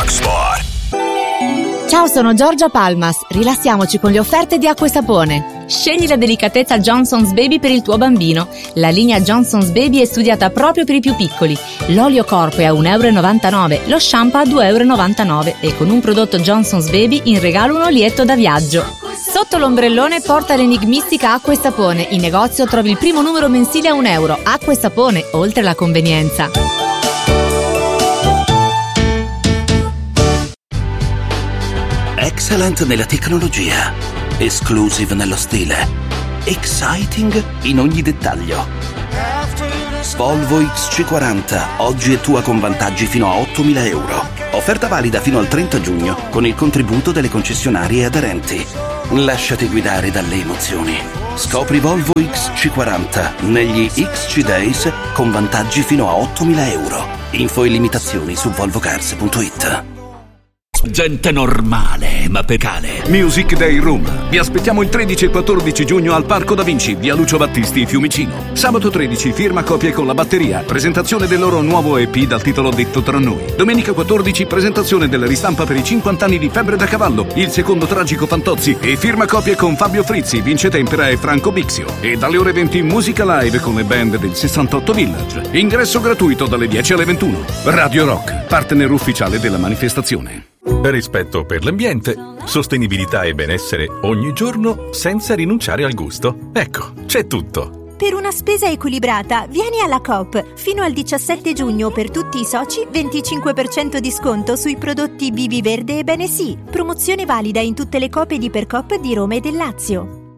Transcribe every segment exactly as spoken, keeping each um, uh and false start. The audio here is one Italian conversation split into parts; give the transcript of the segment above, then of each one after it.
Rocksport. Ciao, sono Giorgia Palmas. Rilassiamoci con le offerte di acqua e sapone. Scegli la delicatezza Johnson's Baby per il tuo bambino. La linea Johnson's Baby è studiata proprio per i più piccoli. L'olio corpo è a un euro e novantanove, lo shampoo a due euro e novantanove e con un prodotto Johnson's Baby in regalo un olietto da viaggio. Sotto l'ombrellone porta l'enigmistica acqua e sapone. In negozio trovi il primo numero mensile a un euro. Acqua e sapone, oltre la convenienza. Excellent nella tecnologia, exclusive nello stile, exciting in ogni dettaglio. Volvo X C quaranta, oggi è tua con vantaggi fino a ottomila euro. Offerta valida fino al trenta giugno con il contributo delle concessionarie aderenti. Lasciati guidare dalle emozioni. Scopri Volvo X C quaranta negli X C Days con vantaggi fino a ottomila euro. Info e limitazioni su volvocars punto it. Gente normale, ma pecale. Music Day Room. Vi aspettiamo il tredici e quattordici giugno al Parco Da Vinci, via Lucio Battisti, Fiumicino. Sabato tredici, firma copie con la batteria. Presentazione del loro nuovo E P dal titolo Detto tra noi. Domenica quattordici, presentazione della ristampa per i cinquanta anni di Febbre da Cavallo, il secondo tragico Fantozzi e firma copie con Fabio Frizzi, Vince Tempera e Franco Bixio. E dalle ore venti musica live con le band del sessantotto Village. Ingresso gratuito dalle dieci alle ventuno. Radio Rock, partner ufficiale della manifestazione. Rispetto per l'ambiente, sostenibilità e benessere ogni giorno senza rinunciare al gusto. Ecco, c'è tutto. Per una spesa equilibrata, vieni alla Coop. Fino al diciassette giugno per tutti i soci, venticinque per cento di sconto sui prodotti Bibi Verde e Bene Sì. Promozione valida in tutte le Coop ed Ipercoop di Roma e del Lazio.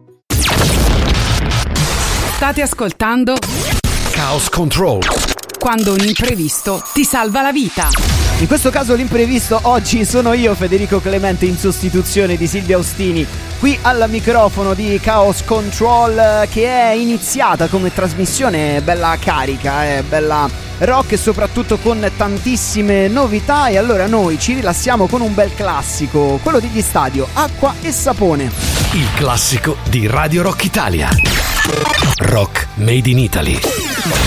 State ascoltando Chaos Control. Quando un imprevisto ti salva la vita. In questo caso l'imprevisto oggi sono io, Federico Clemente, in sostituzione di Silvia Austini, qui al microfono di Chaos Control, che è iniziata come trasmissione bella carica, eh, bella rock e soprattutto con tantissime novità. E allora noi ci rilassiamo con un bel classico, quello degli Stadio, Acqua e Sapone. Il classico di Radio Rock Italia. Rock Made in Italy.